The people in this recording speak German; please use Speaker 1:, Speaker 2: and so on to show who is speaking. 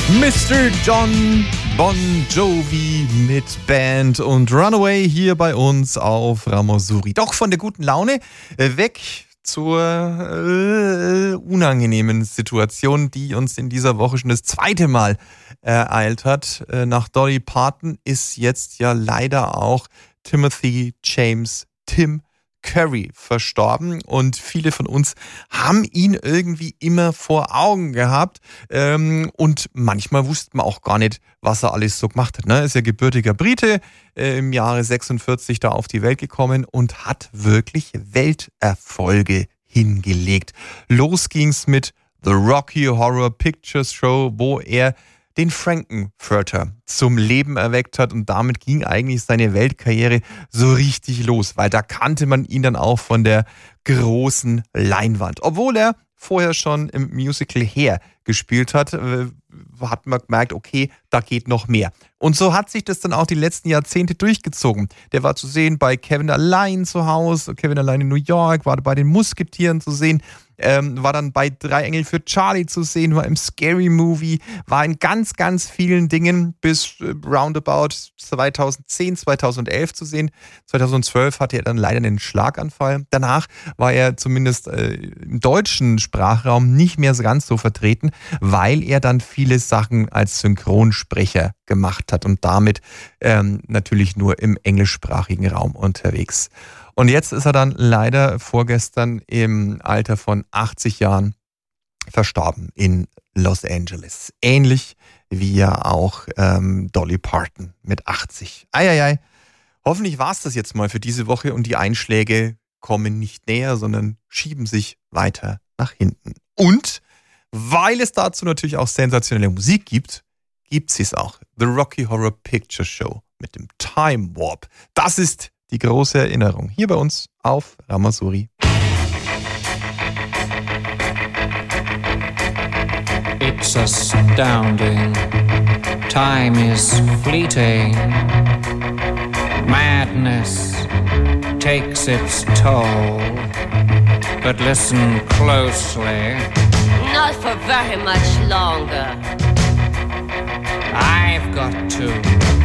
Speaker 1: Mr. John Bon Jovi mit Band und Runaway hier bei uns auf Ramasuri. Doch von der guten Laune weg zur unangenehmen Situation, die uns in dieser Woche schon das zweite Mal ereilt hat. Nach Dolly Parton ist jetzt ja leider auch Timothy James Tim Curry verstorben und viele von uns haben ihn irgendwie immer vor Augen gehabt und manchmal wusste man auch gar nicht, was er alles so gemacht hat. Er ist ja gebürtiger Brite, im Jahre 46 da auf die Welt gekommen und hat wirklich Welterfolge hingelegt. Los ging's mit The Rocky Horror Picture Show, wo er den Frankenfurter zum Leben erweckt hat und damit ging eigentlich seine Weltkarriere so richtig los, weil da kannte man ihn dann auch von der großen Leinwand. Obwohl er vorher schon im Musical Hair gespielt hat, hat man gemerkt, okay, da geht noch mehr. Und so hat sich das dann auch die letzten Jahrzehnte durchgezogen. Der war zu sehen bei Kevin allein zu Hause, Kevin allein in New York, war bei den Musketieren zu sehen, war dann bei Drei Engel für Charlie zu sehen, war im Scary Movie, war in ganz, ganz vielen Dingen bis roundabout 2010, 2011 zu sehen. 2012 hatte er dann leider einen Schlaganfall. Danach war er zumindest im deutschen Sprachraum nicht mehr ganz so vertreten, weil er dann viele Sachen als Synchronsprecher gemacht hat und damit natürlich nur im englischsprachigen Raum unterwegs. Und jetzt ist er dann leider vorgestern im Alter von 80 Jahren verstorben in Los Angeles. Ähnlich wie ja auch Dolly Parton mit 80. Eieiei. Hoffentlich war es das jetzt mal für diese Woche und die Einschläge kommen nicht näher, sondern schieben sich weiter nach hinten. Und weil es dazu natürlich auch sensationelle Musik gibt, gibt es auch. The Rocky Horror Picture Show mit dem Time Warp. Das ist die große Erinnerung hier bei uns auf Ramasuri.
Speaker 2: It's astounding. Time is fleeting. Madness takes its toll. But listen closely.
Speaker 3: Not for very much longer.
Speaker 2: I've got to